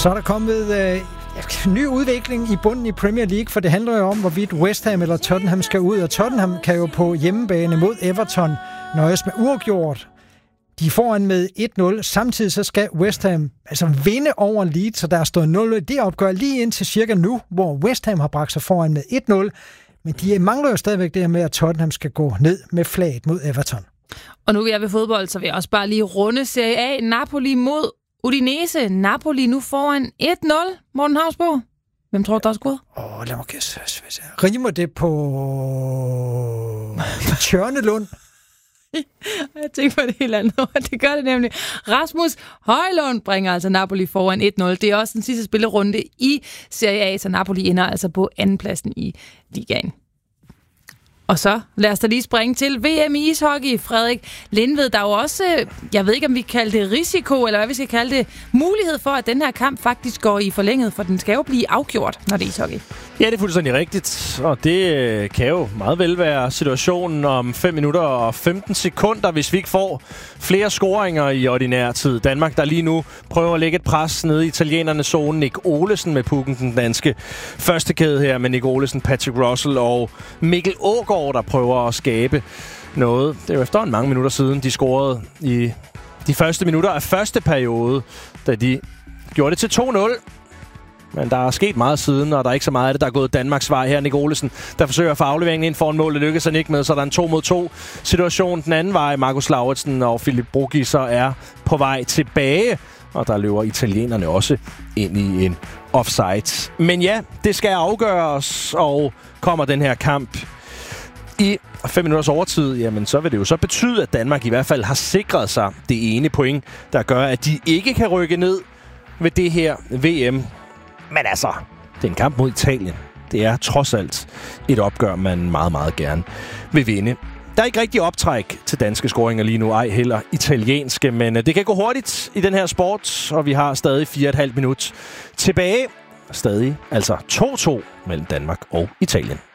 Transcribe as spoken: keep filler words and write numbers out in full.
Så er der kommet øh, ny udvikling i bunden i Premier League, for det handler jo om, hvorvidt West Ham eller Tottenham skal ud, og Tottenham kan jo på hjemmebane mod Everton nøjes med uafgjort. De er foran med et nul. Samtidig så skal West Ham altså vinde over Leeds, så der er stået nul. Det opgør lige indtil cirka nu, hvor West Ham har bragt sig foran med et nul. Men de mangler jo stadigvæk det her med, at Tottenham skal gå ned med flaget mod Everton. Og nu er jeg ved fodbold, så vil jeg også bare lige runde Serie A. Napoli mod Udinese. Napoli nu foran et nul. Morten Hausbo. Hvem tror du, der er skudt? Åh, oh, lad mig gætte. Rimer det på Tjørnelund? Jeg tænker på det helt andet. Det gør det nemlig. Rasmus Højlund bringer altså Napoli foran et nul. Det er også den sidste spillerunde i Serie A, så Napoli ender altså på andenpladsen i ligaen. Og så lad os da lige springe til V M i ishockey. Frederik Lindved, der er jo også, jeg ved ikke om vi kalder det risiko, eller hvad vi skal kalde det, mulighed for, at den her kamp faktisk går i forlænget, for den skal jo blive afgjort, når det er ishockey. Ja, det er fuldstændig rigtigt, og det kan jo meget vel være situationen om fem minutter og femten sekunder, hvis vi ikke får flere scoringer i ordinær tid. Danmark, der lige nu prøver at lægge et pres nede i italienernes zone. Nick Olesen med pukken, den danske første kæde her med Nick Olesen, Patrick Russell og Mikkel Aagaard, der prøver at skabe noget. Det er jo efterhånden mange minutter siden, de scorede i de første minutter af første periode, da de gjorde det til to nul. Men der er sket meget siden, og der er ikke så meget af det, der er gået Danmarks vej her. Nick Olesen, der forsøger at få afleveringen ind foran mål. Det lykkes han ikke med, så der er en to mod to situation den anden vej. Markus Lauritsen og Philip Bruggi så er på vej tilbage, og der løber italienerne også ind i en offside. Men ja, det skal afgøres, og kommer den her kamp i fem minutters overtid, jamen så vil det jo så betyde, at Danmark i hvert fald har sikret sig det ene point, der gør, at de ikke kan rykke ned ved det her V M. Men altså, det er en kamp mod Italien. Det er trods alt et opgør, man meget, meget gerne vil vinde. Der er ikke rigtig optræk til danske scoringer lige nu, ej heller italienske, men det kan gå hurtigt i den her sport, og vi har stadig fire og et halvt minut tilbage. Stadig altså to to mellem Danmark og Italien.